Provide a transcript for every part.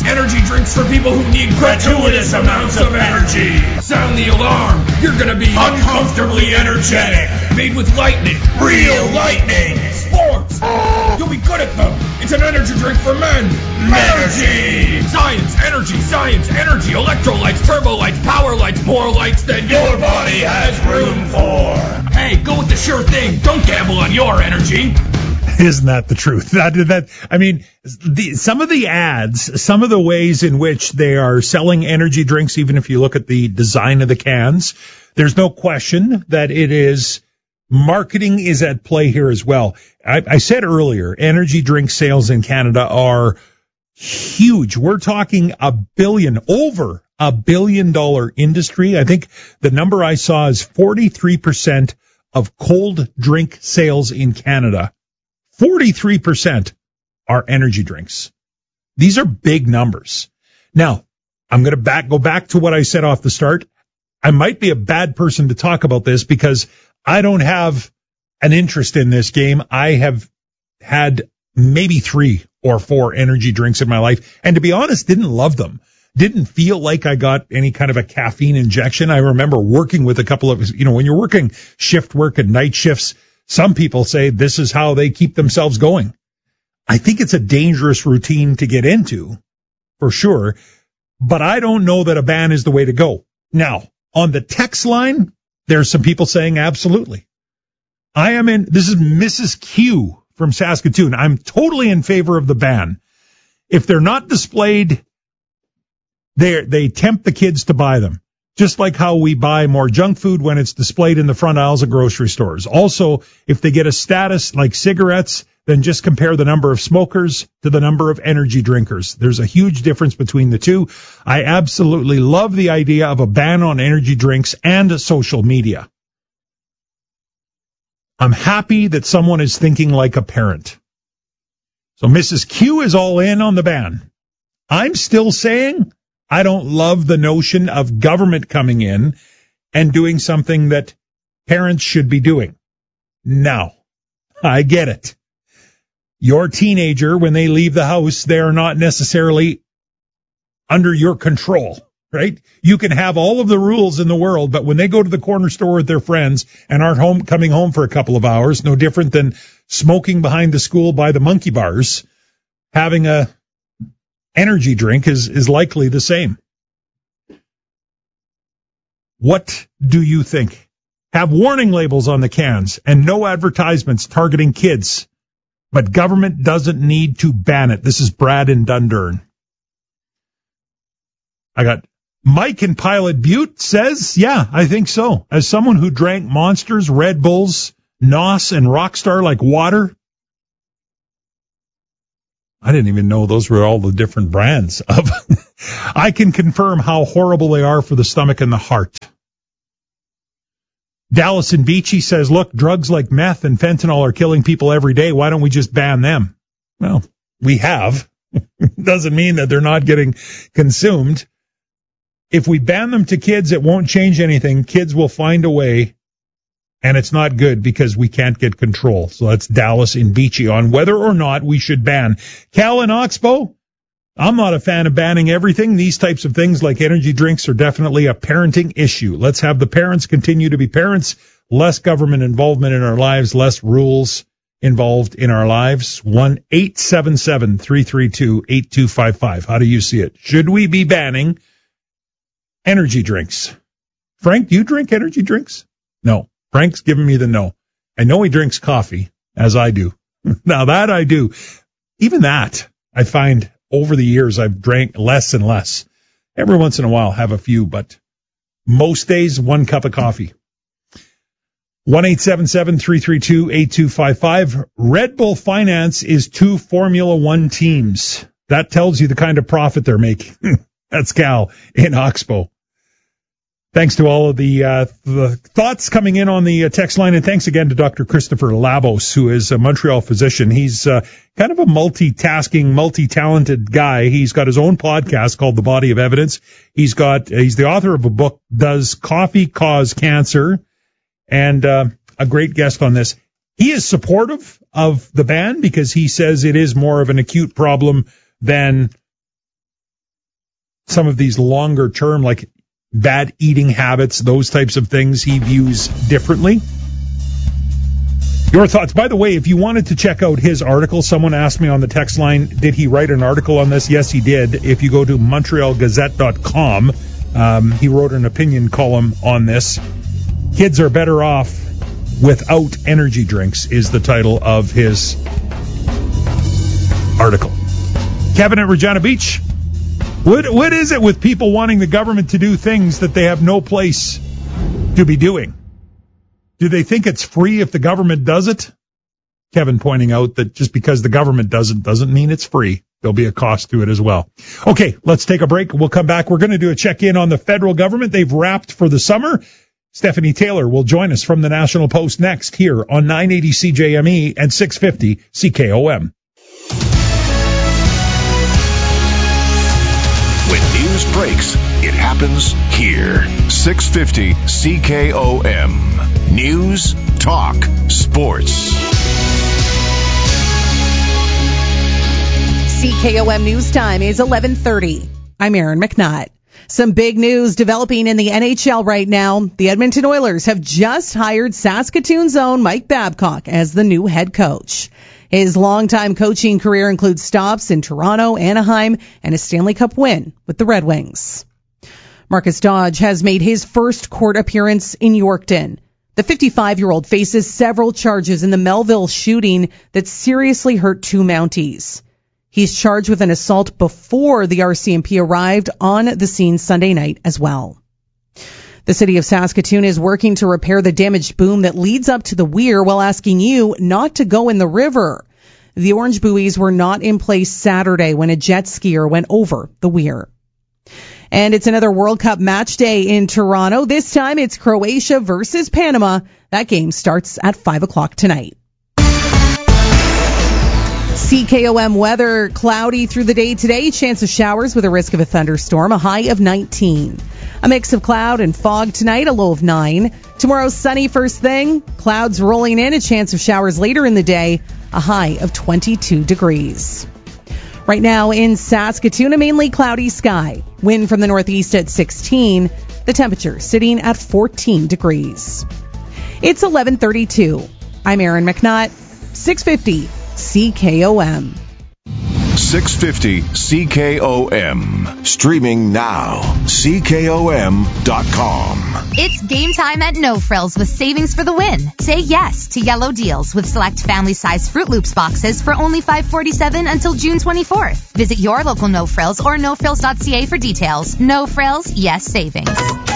Energy drinks for people who need gratuitous amounts of energy. Sound the alarm. You're going to be uncomfortably energetic. Made with lightning. Real lightning. Sports. You'll be good at them. It's an energy drink for men. Energy. Science, energy. Electrolytes, turbo lights, power lights, more lights than your body has room for. Hey, go with the sure thing. Don't gamble on your energy. Isn't that the truth? Some of the ads, some of the ways in which they are selling energy drinks, even if you look at the design of the cans, there's no question that it is marketing is at play here as well. I said earlier, energy drink sales in Canada are huge. We're talking over $1 billion industry. I think the number I saw is 43% of cold drink sales in Canada. 43% are energy drinks. These are big numbers. Now, I'm going to go back to what I said off the start. I might be a bad person to talk about this because I don't have an interest in this game. I have had maybe 3 or 4 energy drinks in my life, and to be honest, didn't love them. Didn't feel like I got any kind of a caffeine injection. I remember working with a couple of, when you're working shift work and night shifts, some people say this is how they keep themselves going. I think it's a dangerous routine to get into, for sure, but I don't know that a ban is the way to go. Now, on the text line, there's some people saying absolutely. This is Mrs. Q from Saskatoon. I'm totally in favor of the ban. If they're not displayed, they tempt the kids to buy them. Just like how we buy more junk food when it's displayed in the front aisles of grocery stores. Also, if they get a status like cigarettes, then just compare the number of smokers to the number of energy drinkers. There's a huge difference between the two. I absolutely love the idea of a ban on energy drinks and social media. I'm happy that someone is thinking like a parent. So Mrs. Q is all in on the ban. I'm still saying I don't love the notion of government coming in and doing something that parents should be doing. Now, I get it. Your teenager, when they leave the house, they're not necessarily under your control, right? You can have all of the rules in the world, but when they go to the corner store with their friends and aren't coming home for a couple of hours, no different than smoking behind the school by the monkey bars, having a energy drink is likely the same. What do you think? Have warning labels on the cans and no advertisements targeting kids, but government doesn't need to ban it. This is Brad in Dundurn. I got Mike in Pilot Butte says, yeah, I think so. As someone who drank Monsters, Red Bulls, NOS, and Rockstar like water, I didn't even know those were all the different brands of. I can confirm how horrible they are for the stomach and the heart. Dallas and Beachy says, look, drugs like meth and fentanyl are killing people every day. Why don't we just ban them? Well, we have. Doesn't mean that they're not getting consumed. If we ban them to kids, it won't change anything. Kids will find a way. And it's not good because we can't get control. So that's Dallas in Beachy on whether or not we should ban. Cal in Oxbow, I'm not a fan of banning everything. These types of things like energy drinks are definitely a parenting issue. Let's have the parents continue to be parents, less government involvement in our lives, less rules involved in our lives. 1-877-332-8255. How do you see it? Should we be banning energy drinks? Frank, do you drink energy drinks? No. Frank's giving me the no. I know he drinks coffee, as I do. Now that I do. Even that, I find over the years I've drank less and less. Every once in a while have a few, but most days 1 cup of coffee. 1-877-332-8255. Red Bull Finance is 2 Formula One teams. That tells you the kind of profit they're making. That's Cal in Oxbow. Thanks to all of the thoughts coming in on the text line, and thanks again to Dr. Christopher Labos, who is a Montreal physician. He's kind of a multitasking, multi-talented guy. He's got his own podcast called The Body of Evidence. He's the author of a book, Does Coffee Cause Cancer? And a great guest on this. He is supportive of the ban because he says it is more of an acute problem than some of these longer term, like bad eating habits, those types of things he views differently. Your thoughts? By the way, if you wanted to check out his article, someone asked me on the text line, did he write an article on this? Yes, he did. If you go to MontrealGazette.com, he wrote an opinion column on this. Kids are better off without energy drinks is the title of his article. Kevin at Regina Beach. What is it with people wanting the government to do things that they have no place to be doing? Do they think it's free if the government does it? Kevin pointing out that just because the government does it doesn't mean it's free. There'll be a cost to it as well. Okay, let's take a break. We'll come back. We're going to do a check-in on the federal government. They've wrapped for the summer. Stephanie Taylor will join us from the National Post next here on 980 CJME and 650 CKOM. When news breaks, it happens here. 650 CKOM. News, talk, sports. CKOM News Time is 11:30. I'm Erin McNutt. Some big news developing in the NHL right now. The Edmonton Oilers have just hired Saskatoon's own Mike Babcock as the new head coach. His longtime coaching career includes stops in Toronto, Anaheim, and a Stanley Cup win with the Red Wings. Marcus Dodge has made his first court appearance in Yorkton. The 55-year-old faces several charges in the Melville shooting that seriously hurt two Mounties. He's charged with an assault before the RCMP arrived on the scene Sunday night as well. The city of Saskatoon is working to repair the damaged boom that leads up to the weir while asking you not to go in the river. The orange buoys were not in place Saturday when a jet skier went over the weir. And it's another World Cup match day in Toronto. This time it's Croatia versus Panama. That game starts at 5 o'clock tonight. CKOM weather, cloudy through the day today. Chance of showers with a risk of a thunderstorm, a high of 19. A mix of cloud and fog tonight, a low of 9. Tomorrow, sunny first thing. Clouds rolling in, a chance of showers later in the day, a high of 22 degrees. Right now in Saskatoon, a mainly cloudy sky. Wind from the northeast at 16. The temperature sitting at 14 degrees. It's 11:32. I'm Erin McNutt, 650 CKOM. 650 CKOM. Streaming now. CKOM.com. It's game time at No Frills with savings for the win. Say yes to yellow deals with select family-size Fruit Loops boxes for only $5.47 until June 24th. Visit your local No Frills or nofrills.ca for details. No Frills, yes savings.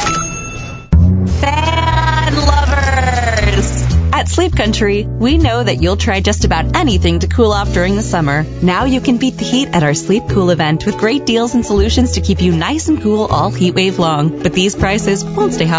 Fan lovers! At Sleep Country, we know that you'll try just about anything to cool off during the summer. Now you can beat the heat at our Sleep Cool event with great deals and solutions to keep you nice and cool all heat wave long. But these prices won't stay hot